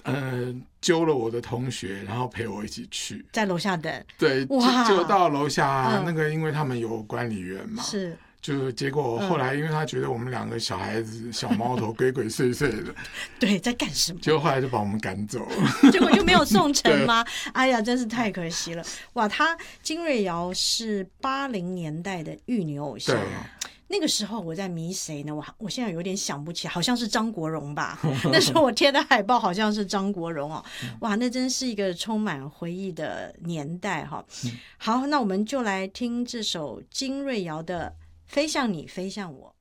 揪了我的同学，然后陪我一起去， 在楼下等。 对，就到楼下，那个因为他们有管理员嘛， 是。 就结果后来，因为他觉得我们两个小孩子、小毛头鬼鬼祟祟的， 对，在干什么？ 结果后来就把我们赶走了， 结果就没有送成吗？哎呀，真是太可惜了！哇，金瑞瑶是80年代的玉女偶像哦。那个时候我在迷谁呢？我现在有点想不起，好像是张国荣吧。那时候我贴的海报好像是张国荣哦。哇，那真是一个充满回忆的年代哈。好，那我们就来听这首金瑞瑶的《飞向你，飞向我》。